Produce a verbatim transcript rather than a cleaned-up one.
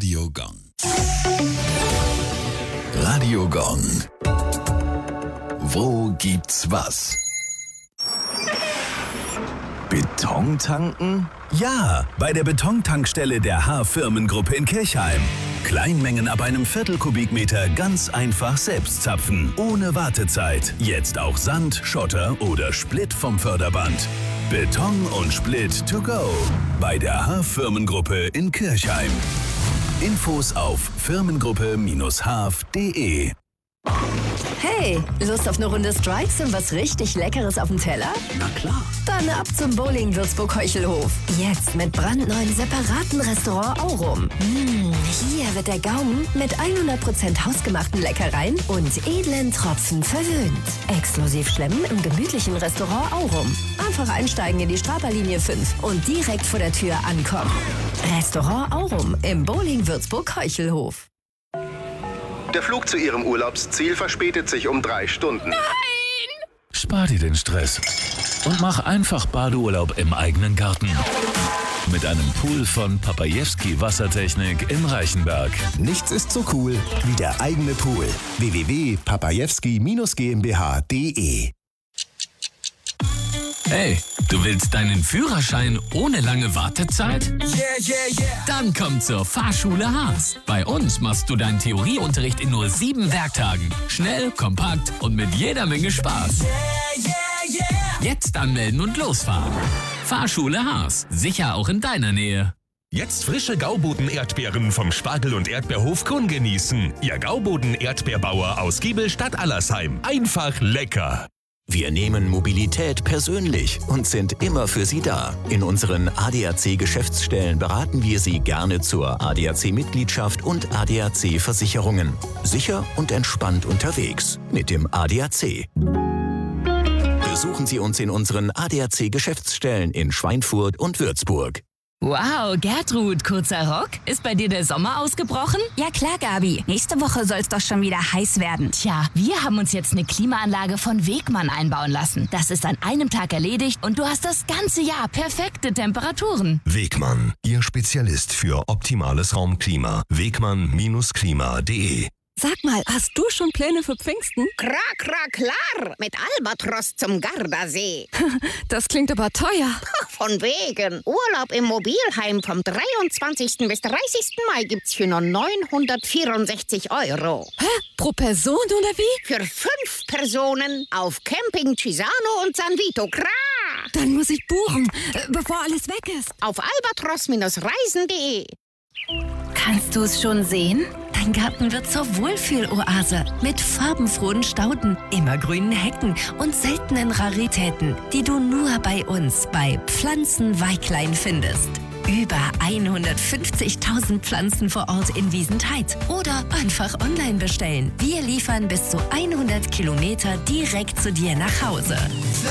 Radio Gong. Radio Gong. Wo gibt's was? Beton tanken? Ja, bei der Betontankstelle der H-Firmengruppe in Kirchheim. Kleinmengen ab einem Viertel Kubikmeter ganz einfach selbst zapfen, ohne Wartezeit. Jetzt auch Sand, Schotter oder Split vom Förderband. Beton und Split to go bei der H-Firmengruppe in Kirchheim. Infos auf firmengruppe Bindestrich haf punkt de. Hey, Lust auf eine Runde Strikes und was richtig Leckeres auf dem Teller? Na klar. Dann ab zum Bowling Würzburg-Heuchelhof. Jetzt mit brandneuen separaten Restaurant Aurum. Mmh, hier wird der Gaumen mit hundert Prozent hausgemachten Leckereien und edlen Tropfen verwöhnt. Exklusiv schlemmen im gemütlichen Restaurant Aurum. Einfach einsteigen in die Straberlinie fünf und direkt vor der Tür ankommen. Restaurant Aurum im Bowling Würzburg-Heuchelhof. Der Flug zu Ihrem Urlaubsziel verspätet sich um drei Stunden. Nein! Spar dir den Stress und mach einfach Badeurlaub im eigenen Garten. Mit einem Pool von Papajewski Wassertechnik in Reichenberg. Nichts ist so cool wie der eigene Pool. w w w punkt papajewski Bindestrich gmbh punkt de. Hey, du willst deinen Führerschein ohne lange Wartezeit? Yeah, yeah, yeah. Dann komm zur Fahrschule Haas. Bei uns machst du deinen Theorieunterricht in nur sieben Werktagen. Schnell, kompakt und mit jeder Menge Spaß. Yeah, yeah, yeah. Jetzt anmelden und losfahren. Fahrschule Haas. Sicher auch in deiner Nähe. Jetzt frische Gauboden-Erdbeeren vom Spargel- und Erdbeerhof Kuhn genießen. Ihr Gauboden-Erdbeerbauer aus Giebelstadt Allersheim. Einfach lecker. Wir nehmen Mobilität persönlich und sind immer für Sie da. In unseren A D A C-Geschäftsstellen beraten wir Sie gerne zur A D A C-Mitgliedschaft und A D A C-Versicherungen. Sicher und entspannt unterwegs mit dem A D A C. Besuchen Sie uns in unseren A D A C-Geschäftsstellen in Schweinfurt und Würzburg. Wow, Gertrud, kurzer Rock? Ist bei dir der Sommer ausgebrochen? Ja klar, Gabi. Nächste Woche soll es doch schon wieder heiß werden. Tja, wir haben uns jetzt eine Klimaanlage von Wegmann einbauen lassen. Das ist an einem Tag erledigt und du hast das ganze Jahr perfekte Temperaturen. Wegmann, Ihr Spezialist für optimales Raumklima. Wegmann Bindestrich klima punkt de. Sag mal, hast du schon Pläne für Pfingsten? Klar, klar, klar. Mit Albatros zum Gardasee. Das klingt aber teuer. Von wegen. Urlaub im Mobilheim vom dreiundzwanzigsten bis dreißigsten Mai gibt's für nur neunhundertvierundsechzig Euro. Hä? Pro Person oder wie? Für fünf Personen auf Camping Cisano und San Vito. Klar. Dann muss ich buchen, bevor alles weg ist. Auf albatros Bindestrich reisen punkt de. Kannst du es schon sehen? Dein Garten wird zur Wohlfühloase mit farbenfrohen Stauden, immergrünen Hecken und seltenen Raritäten, die du nur bei uns bei Pflanzenweiklein findest. Über hundertfünfzigtausend Pflanzen vor Ort in Wiesentheit oder einfach online bestellen. Wir liefern bis zu hundert Kilometer direkt zu dir nach Hause.